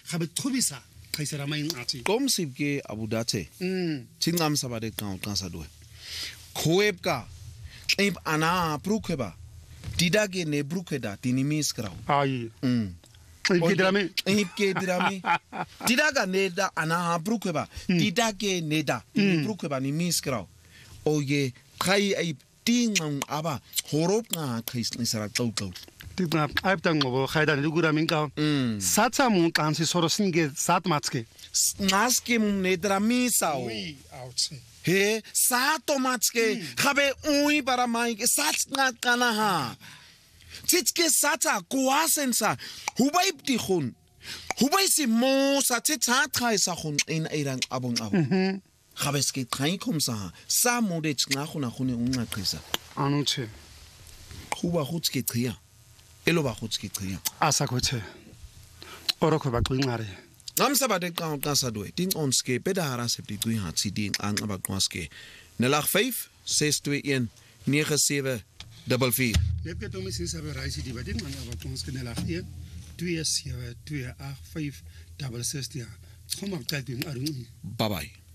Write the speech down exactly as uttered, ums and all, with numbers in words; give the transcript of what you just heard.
gabe thobisa khaisera main ati kom sibke abudate mm chingam sabade ka ka sadwe khoeb ka ib ana brukheba didage ne brukheda tinimis krau ai mm ke drame ke drame didaga neda ana brukheba didage neda brukheba ni mis krau oye khai ai tingang aba horob nga khaisnisara tawtaw tina aiptang ngo khaidan luguramin ka satsa mu kansi sorosinge sat matske naske nedrami sao ui outse he sato matske khabe ui para mai ke sats nga kana ha titske sata kuasensa hubai ptikhun hubai si mo sa tsa thaisa khun in irang abong abong khabe ske trai komsa sa modech nga khuna khune unqaqisa anuche khuba khutske tria elo ba khutske tria asa khothe orokho ba qingare ngamsabade ka ka sadwe tin onske pedara septi tui hat si ding ang abaqwaske nelag vyf ses twee een nege sewe vier vier net ke tomi sinsa be raisi di badin man abaqwaske nelag een twee sewe twee agt vyf ses ses ja kom op tyd doen arung bye bye